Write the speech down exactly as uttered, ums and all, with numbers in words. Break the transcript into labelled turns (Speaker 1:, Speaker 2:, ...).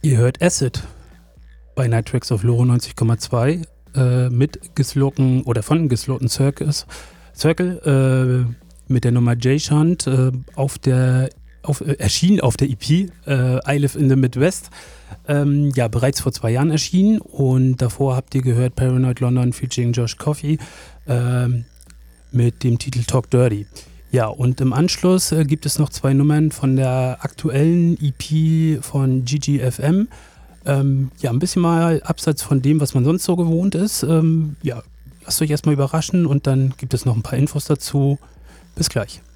Speaker 1: Ihr hört Acid bei Nitrax auf Loro neunzig Komma zwei äh, mit Gisloten oder von Gisloten Circus, Circle äh, mit der Nummer J-Shunt äh, auf der auf, äh, erschien auf der E P äh, I Live in the Midwest. Ähm, ja, bereits vor zwei Jahren erschienen und davor habt ihr gehört Paranoid London featuring Josh Coffey äh, mit dem Titel Talk Dirty. Ja, und im Anschluss äh, gibt es noch zwei Nummern von der aktuellen E P von G G F M. Ähm, ja, ein bisschen mal abseits von dem, was man sonst so gewohnt ist. Ähm, ja, lasst euch erstmal überraschen und dann gibt es noch ein paar Infos dazu. Bis gleich.